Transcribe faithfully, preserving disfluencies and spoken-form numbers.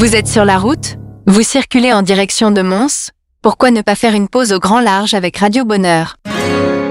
Vous êtes sur la route? Vous circulez en direction de Mons? Pourquoi ne pas faire une pause au grand large avec Radio Bonheur?